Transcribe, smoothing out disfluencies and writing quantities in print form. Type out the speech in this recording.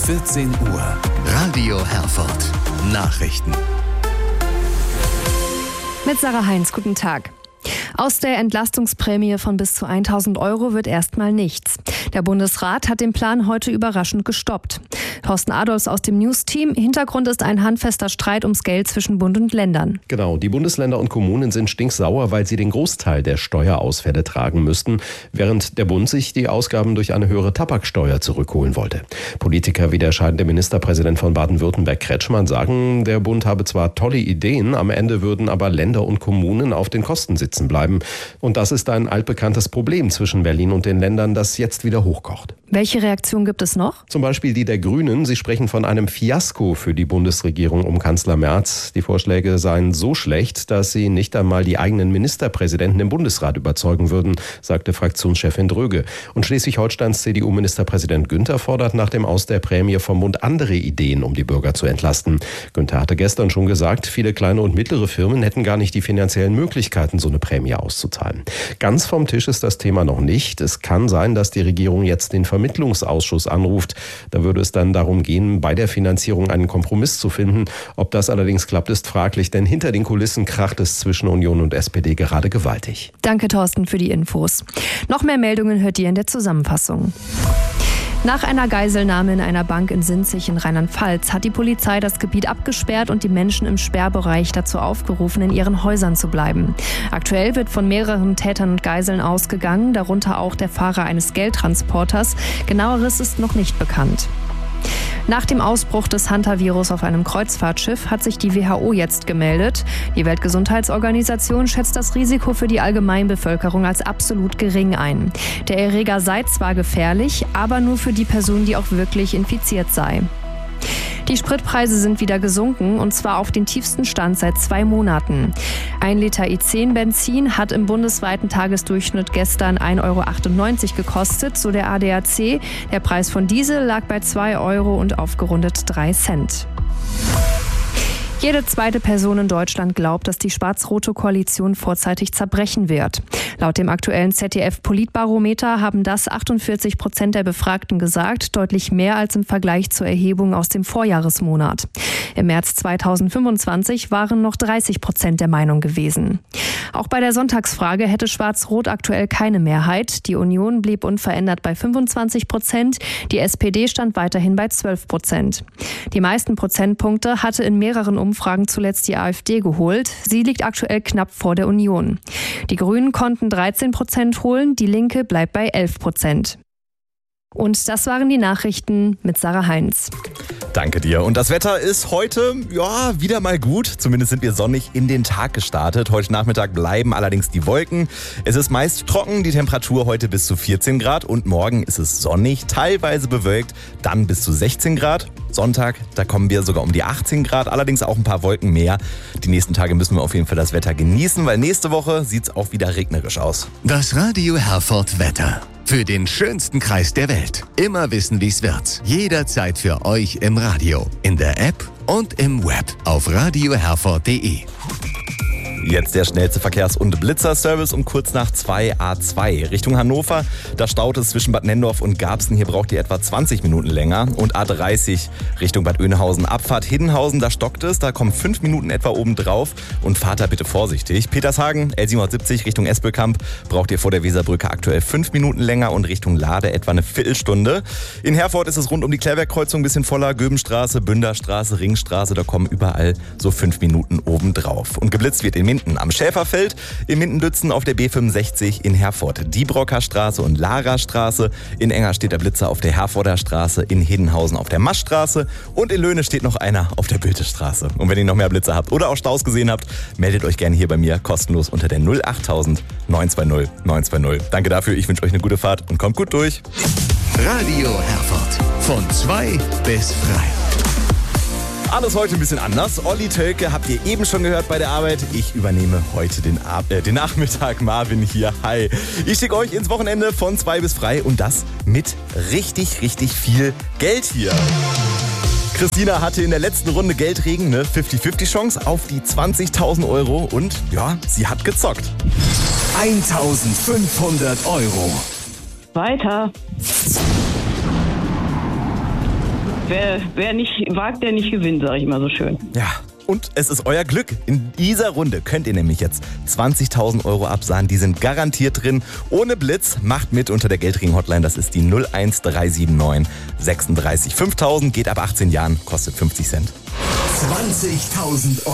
14 Uhr. Radio Herford. Nachrichten. Mit Sarah Heinz, guten Tag. Aus der Entlastungsprämie von bis zu 1.000 € wird erstmal nichts. Der Bundesrat hat den Plan heute überraschend gestoppt. Thorsten Adolfs aus dem News-Team. Hintergrund ist ein handfester Streit ums Geld zwischen Bund und Ländern. Genau, die Bundesländer und Kommunen sind stinksauer, weil sie den Großteil der Steuerausfälle tragen müssten, während der Bund sich die Ausgaben durch eine höhere Tabaksteuer zurückholen wollte. Politiker wie der scheidende Ministerpräsident von Baden-Württemberg Kretschmann sagen, der Bund habe zwar tolle Ideen, am Ende würden aber Länder und Kommunen auf den Kosten sitzen bleiben. Und das ist ein altbekanntes Problem zwischen Berlin und den Ländern, das jetzt wieder hochkocht. Welche Reaktion gibt es noch? Zum Beispiel die der Grünen. Sie sprechen von einem Fiasko für die Bundesregierung um Kanzler Merz. Die Vorschläge seien so schlecht, dass sie nicht einmal die eigenen Ministerpräsidenten im Bundesrat überzeugen würden, sagte Fraktionschefin Dröge. Und Schleswig-Holsteins CDU-Ministerpräsident Günther fordert nach dem Aus der Prämie vom Bund andere Ideen, um die Bürger zu entlasten. Günther hatte gestern schon gesagt, viele kleine und mittlere Firmen hätten gar nicht die finanziellen Möglichkeiten, so eine Prämie auszuzahlen. Ganz vom Tisch ist das Thema noch nicht. Es kann sein, dass die Regierung jetzt den Vermittlungsausschuss anruft. Da würde es dann darum gehen, bei der Finanzierung einen Kompromiss zu finden. Ob das allerdings klappt, ist fraglich, denn hinter den Kulissen kracht es zwischen Union und SPD gerade gewaltig. Danke, Thorsten, für die Infos. Noch mehr Meldungen hört ihr in der Zusammenfassung. Nach einer Geiselnahme in einer Bank in Sinzig in Rheinland-Pfalz hat die Polizei das Gebiet abgesperrt und die Menschen im Sperrbereich dazu aufgerufen, in ihren Häusern zu bleiben. Aktuell wird von mehreren Tätern und Geiseln ausgegangen, darunter auch der Fahrer eines Geldtransporters. Genaueres ist noch nicht bekannt. Nach dem Ausbruch des Hantavirus auf einem Kreuzfahrtschiff hat sich die WHO jetzt gemeldet. Die Weltgesundheitsorganisation schätzt das Risiko für die Allgemeinbevölkerung als absolut gering ein. Der Erreger sei zwar gefährlich, aber nur für die Person, die auch wirklich infiziert sei. Die Spritpreise sind wieder gesunken, und zwar auf den tiefsten Stand seit 2 Monaten. 1 Liter E10 Benzin hat im bundesweiten Tagesdurchschnitt gestern 1,98 € gekostet, so der ADAC. Der Preis von Diesel lag bei 2 € und aufgerundet 3 Cent. Jede zweite Person in Deutschland glaubt, dass die schwarz-rote Koalition vorzeitig zerbrechen wird. Laut dem aktuellen ZDF-Politbarometer haben das 48% der Befragten gesagt, deutlich mehr als im Vergleich zur Erhebung aus dem Vorjahresmonat. Im März 2025 waren noch 30% der Meinung gewesen. Auch bei der Sonntagsfrage hätte Schwarz-Rot aktuell keine Mehrheit. Die Union blieb unverändert bei 25%, die SPD stand weiterhin bei 12%. Die meisten Prozentpunkte hatte in mehreren Umfragen zuletzt die AfD geholt. Sie liegt aktuell knapp vor der Union. Die Grünen konnten 13% holen, die Linke bleibt bei 11%. Und das waren die Nachrichten mit Sarah Heinz. Danke dir. Und das Wetter ist heute, wieder mal gut. Zumindest sind wir sonnig in den Tag gestartet. Heute Nachmittag bleiben allerdings die Wolken. Es ist meist trocken, die Temperatur heute bis zu 14 Grad. Und morgen ist es sonnig, teilweise bewölkt, dann bis zu 16 Grad. Sonntag, da kommen wir sogar um die 18 Grad, allerdings auch ein paar Wolken mehr. Die nächsten Tage müssen wir auf jeden Fall das Wetter genießen, weil nächste Woche sieht es auch wieder regnerisch aus. Das Radio Herford Wetter. Für den schönsten Kreis der Welt. Immer wissen, wie es wird. Jederzeit für euch im Radio, in der App und im Web auf radioherford.de. Jetzt der schnellste Verkehrs- und Blitzerservice um kurz nach 2 A2 Richtung Hannover. Da staut es zwischen Bad Nenndorf und Garbsen. Hier braucht ihr etwa 20 Minuten länger. Und A30 Richtung Bad Oeynhausen Abfahrt Hiddenhausen, da stockt es. Da kommen 5 Minuten etwa oben drauf. Und fahrt da bitte vorsichtig. Petershagen L770 Richtung Espelkamp braucht ihr vor der Weserbrücke aktuell 5 Minuten länger und Richtung Lade etwa eine Viertelstunde. In Herford ist es rund um die Klärwerkkreuzung ein bisschen voller. Göbenstraße, Bünderstraße, Ringstraße, da kommen überall so 5 Minuten oben drauf. Und geblitzt wird in Minden am Schäferfeld, in Minden-Lützen auf der B65 in Herford, Diebrocker Straße und Lara Straße. In Enger steht der Blitzer auf der Herforder Straße, in Hiddenhausen auf der Maschstraße und in Löhne steht noch einer auf der Bültestraße. Und wenn ihr noch mehr Blitzer habt oder auch Staus gesehen habt, meldet euch gerne hier bei mir kostenlos unter der 08000 920 920. Danke dafür, ich wünsche euch eine gute Fahrt und kommt gut durch. Radio Herford. Von 2 bis frei. Alles heute ein bisschen anders. Olli Tölke habt ihr eben schon gehört bei der Arbeit. Ich übernehme heute den Nachmittag. Marvin hier. Hi. Ich schicke euch ins Wochenende von 2 bis frei und das mit richtig, richtig viel Geld hier. Christina hatte in der letzten Runde Geldregen, eine 50-50 Chance auf die 20.000 Euro und ja, sie hat gezockt. 1.500 Euro. Weiter. wer nicht wagt, der nicht gewinnt, sage ich mal so schön. Ja. Und es ist euer Glück. In dieser Runde könnt ihr nämlich jetzt 20.000 Euro absahen. Die sind garantiert drin. Ohne Blitz. Macht mit unter der Geldring-Hotline. Das ist die 01379 36 5000. Geht ab 18 Jahren. Kostet 50 Cent. 20.000 Euro.